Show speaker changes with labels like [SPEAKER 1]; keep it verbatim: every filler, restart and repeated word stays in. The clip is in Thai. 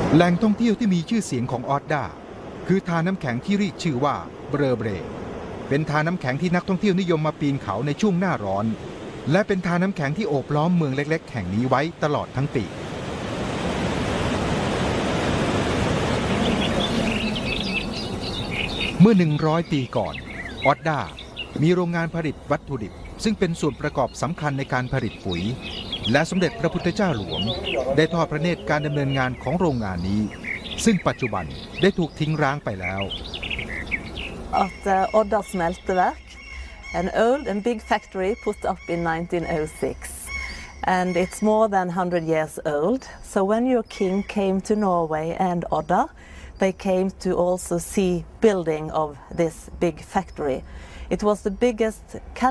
[SPEAKER 1] แหล่งท่องเที่ยวที่มีชื่อเสียงของออดดาคือทาน้ำแข็งที่เรียกชื่อว่าเบรเบรเป็นทาน้ำแข็งที่นักท่องเที่ยวนิยมมาปีนเขาในช่วงหน้าร้อนและเป็นทาน้ำแข็งที่โอบล้อมเมืองเล็กๆแห่งนี้ไว้ตลอดทั้งปีเมื่อหนึ่งร้อยปีก่อนออดดามีโรงงานผลิตวัตถุดิบซึ่งเป็นส่วนประกอบสำคัญในการผลิตปุ๋ยและสมเด็จพระพุทธเจ้าหลวงได้ทอดพระเนตรการดำเนินงานของโรงงานนี้ซึ่งปัจจุบันได้ถูกทิ้งร้างไปแล้ว
[SPEAKER 2] At uh, Odda Smelteverk, an old and big factory put up in nineteen oh six, and it's more than one hundred years old. So when your king came to Norway and Odda, they came to also see building of this big factory. It was the biggest